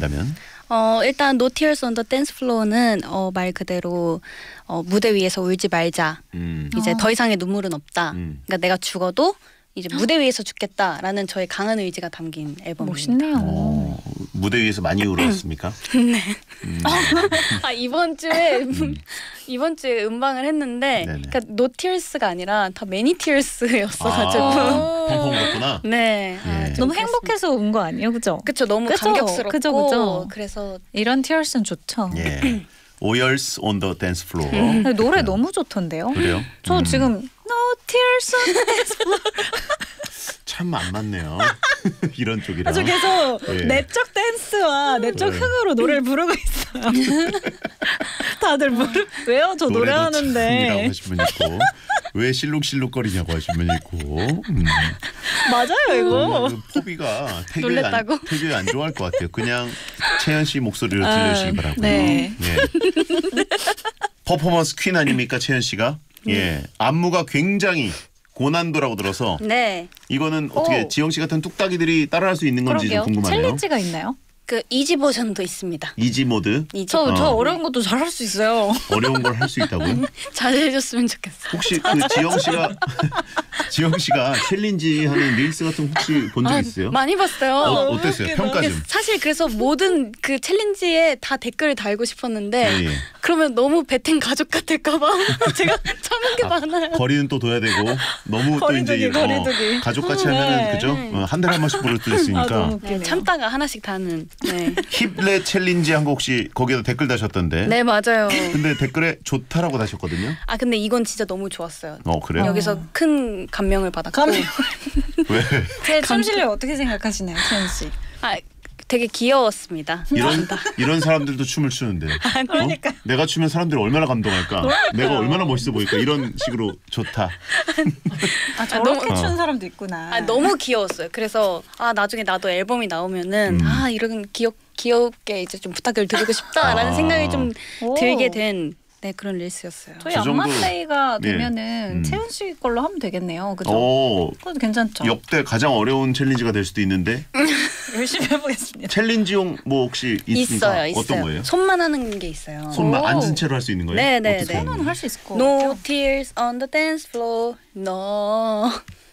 해준다면? 일단 No Tears on the Dance Floor는 말 그대로 무대 위에서 울지 말자. 이제 더 이상의 눈물은 없다. 그러니까 내가 죽어도 이제 무대 위에서 죽겠다라는 저의 강한 의지가 담긴 앨범입니다. 멋있네요. 무대 위에서 많이 울었습니까? 네. 이번 주에 음방을 했는데, 그러니까 No Tears가 아니라 다 Many Tears였어가지고. 펑펑 울었구나. 네. 예. 너무 행복해서 운 거 아니에요, 그죠? 그쵸, 너무 감격스럽고. 그죠. 그래서 이런 티얼스는 좋죠. 예. Oyears on the Dance Floor. 노래 너무 좋던데요. 그래요? 저 지금 No Tears on the Dance Floor. 참 안 맞네요. 이런 쪽이랑. 저 계속 예. 내적 댄스와 내적 흥으로 노래를 부르고 있어요. 다들 왜요? 저 노래하는데. 하신 분 있고 왜 실룩실룩거리냐고 하신 분 있고. 맞아요 이거. 포비가 놀랬다고? 태교에 안 좋아할 것 같아요. 그냥 채연 씨 목소리로 들려주시기 바라고요. 네. 예. 퍼포먼스 퀸 아닙니까 채연 씨가? 예. 안무가 굉장히 고난도라고 들어서 네. 이거는 어떻게 지영 씨 같은 뚝딱이들이 따라할 수 있는 건지 좀 궁금하네요. 챌린지가 있나요? 그 이지 버전도 있습니다. 이지 모드? 이지 저 어려운 것도 잘할 수 있어요. 어려운 걸 할 수 있다고요? 잘해줬으면 좋겠어요. 혹시 그 지영 씨가 챌린지 하는 릴스 같은 거 혹시 본 적 있어요? 많이 봤어요. 어땠어요? 평가 좀. 사실 그래서 모든 그 챌린지에 다 댓글을 달고 싶었는데 예. 그러면 너무 베텐 가족 같을까봐 제가 참은 게 많아요. 거리는 또 둬야 되고 너무 또 이제 거리두기. 가족같이 하면은 네. 그죠? 한 달에 한 번씩 부를 수도 있으니까. 너무 네, 웃기네요. 참다가 하나씩 다는. 네. 힙레 챌린지 한 거 혹시 거기에다 댓글 다셨던데. 네 맞아요. 근데 댓글에 좋다라고 다셨거든요. 근데 이건 진짜 너무 좋았어요. 그래요? 여기서 큰 감명을 받았고. 왜? 제 춤 실력 어떻게 생각하시나요, 채연 씨? 되게 귀여웠습니다. 이런 사람들도 춤을 추는데. 그러니까. 내가 추면 사람들이 얼마나 감동할까? 내가 얼마나 멋있어 보일까? 이런 식으로 좋다. 저렇게 추는 사람도 있구나. 너무 귀여웠어요. 그래서 나중에 나도 앨범이 나오면은 이런 귀엽게 이제 좀 부탁을 드리고 싶다라는 생각이 좀 들게 된 그런 릴스였어요. 저희 저 정도- 안만데이가 예. 되면은 채연 씨 걸로 하면 되겠네요. 그죠? 그것도 괜찮죠. 역대 가장 어려운 챌린지가 될 수도 있는데 열심히 해보겠습니다. 챌린지용 뭐 혹시 있습니까? 있어요. 어떤 거예요? 손만 하는 게 있어요. 손만 오. 앉은 채로 할 수 있는 거예요? 네네네. 어떻게 하는 손은 거예요? 할 수 있을 것 No 같아요. tears on the dance floor. No.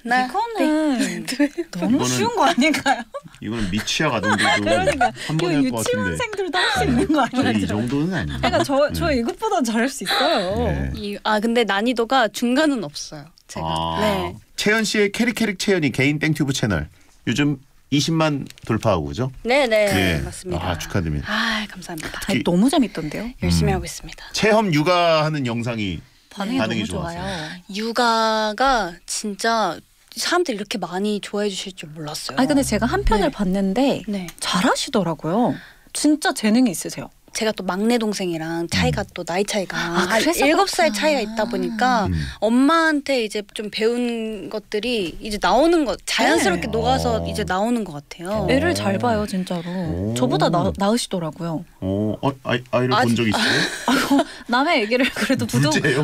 이거는 너무 이거는- 쉬운 거 아닌가요? 이거는 미취학 아동들도 그러니까 한 이거 번에 할 것 같은데. 유치원생들도 할 수 있는 거 저희 이 아니에요? 정도는 아니에요. 그러니까 저 이것보다 잘할 수 있어요. 네. 근데 난이도가 중간은 없어요. 제가. 네. 채연 씨의 캐릭 채연이 개인 땡튜브 채널 요즘 20만 돌파하고 그죠? 네네. 맞습니다. 축하드립니다. 감사합니다. 아니, 너무 재밌던데요? 열심히 하고 있습니다. 체험 육아하는 영상이 반응이 반응이 너무 좋았어요. 좋아요. 육아가 진짜 사람들이 이렇게 많이 좋아해 주실 줄 몰랐어요. 아니 근데 제가 한 편을 네. 봤는데 네. 잘하시더라고요. 진짜 재능이 있으세요. 제가 또 막내 동생이랑 차이가 또 나이 차이가 그래서 7살 그렇구나. 차이가 있다 보니까 엄마한테 이제 좀 배운 것들이 이제 나오는 것 자연스럽게 네. 녹아서 이제 나오는 것 같아요. 애를 잘 봐요 진짜로. 오. 저보다 나으시더라고요. 아이를 본 적 있어요? 남의 얘기를 그래도 부정 둘째예요?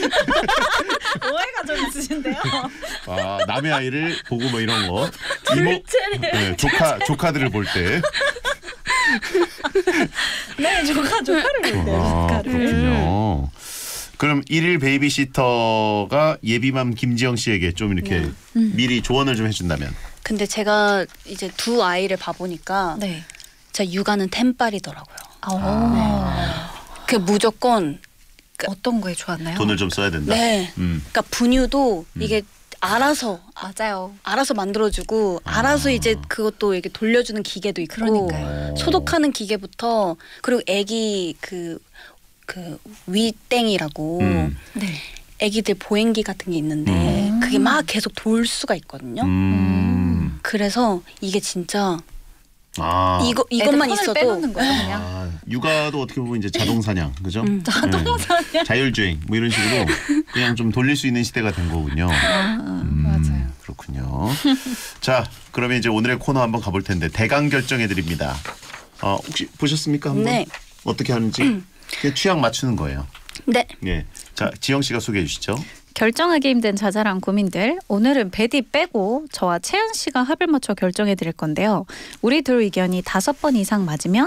오해가 좀 있으신데요. 남의 아이를 보고 뭐 이런 거 네, 조카들을 볼 때. 네, 조카를 볼때요. 그렇군요. 그럼 1일 베이비시터가 예비맘 김지영 씨에게 좀 이렇게 미리 조언을 좀 해준다면. 근데 제가 이제 두 아이를 봐보니까 네. 진짜 육아는 템빨이더라고요. 그 무조건 어떤 거에 좋았나요? 돈을 좀 써야 된다. 네. 그러니까 분유도 이게 알아서 맞아요. 만들어주고 알아서 이제 그것도 이렇게 돌려주는 기계도 있고 그러니까요. 소독하는 기계부터 그리고 애기 그 위땡이라고 네. 애기들 보행기 같은 게 있는데 그게 막 계속 돌 수가 있거든요. 그래서 이게 진짜 이것만 있어도 빼놓는 거예요, 그냥. 육아도 어떻게 보면 이제 자동 사냥, 그죠? 자동 사냥. 자율주행 뭐 이런 식으로 그냥 좀 돌릴 수 있는 시대가 된 거군요. 맞아요. 그렇군요. 자, 그러면 이제 오늘의 코너 한번 가볼 텐데 대강 결정해 드립니다. 혹시 보셨습니까 한번? 네. 어떻게 하는지 그냥 취향 맞추는 거예요. 네. 예. 자, 지영 씨가 소개해 주시죠. 결정하기 힘든 자잘한 고민들. 오늘은 베디 빼고 저와 채연 씨가 합을 맞춰 결정해 드릴 건데요. 우리 둘 의견이 5번 이상 맞으면